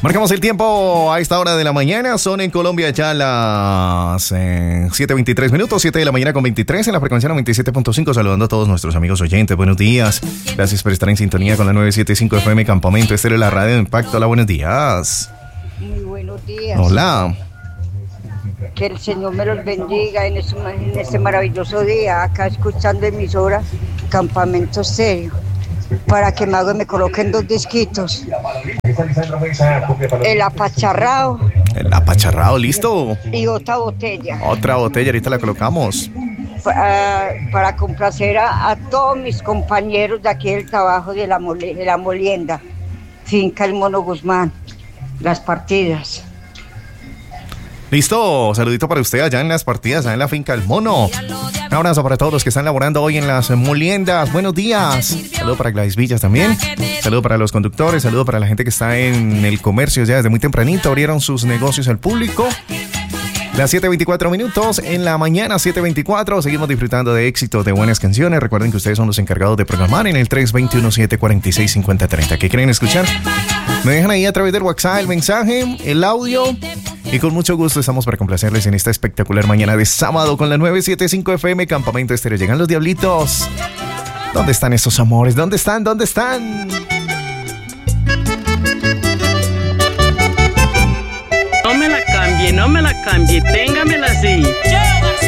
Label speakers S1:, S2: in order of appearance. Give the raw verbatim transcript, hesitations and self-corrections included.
S1: Marcamos el tiempo a esta hora de la mañana. Son en Colombia ya las eh, siete veintitrés minutos, siete de la mañana con veintitrés en la frecuencia noventa y siete punto cinco. Saludando a todos nuestros amigos oyentes. Buenos días. Gracias por estar en sintonía con la novecientos setenta y cinco F M Campamento Estéreo, la radio de Impacto. Hola, buenos días.
S2: Muy buenos días.
S1: Hola.
S2: Que el Señor me los bendiga en este, en este maravilloso día, acá escuchando emisora Campamento Estéreo, para que me, haga, me coloquen dos disquitos. El apacharrao.
S1: El apacharrao, listo.
S2: Y otra botella.
S1: Otra botella, ahorita la colocamos.
S2: Para, para complacer a, a todos mis compañeros de aquí del trabajo de la, mole, de la molienda, Finca El Mono Guzmán, Las Partidas.
S1: Listo, saludito para usted allá en Las Partidas, allá en la Finca El Mono. Un abrazo para todos los que están laborando hoy en las moliendas. Buenos días. Saludo para Gladys Villas también. Saludo para los conductores. Saludo para la gente que está en el comercio ya desde muy tempranito. Abrieron sus negocios al público. Las siete veinticuatro minutos en la mañana, siete veinticuatro. Seguimos disfrutando de éxitos, de buenas canciones. Recuerden que ustedes son los encargados de programar en el tres dos uno, siete cuatro seis, cinco cero tres cero. ¿Qué quieren escuchar? Me dejan ahí a través del WhatsApp el mensaje, el audio. Y con mucho gusto estamos para complacerles en esta espectacular mañana de sábado con la novecientos setenta y cinco F M Campamento Estéreo. Llegan los diablitos. ¿Dónde están esos amores? ¿Dónde están? ¿Dónde están?
S3: No me la cambie, no me la cambie, téngamela así.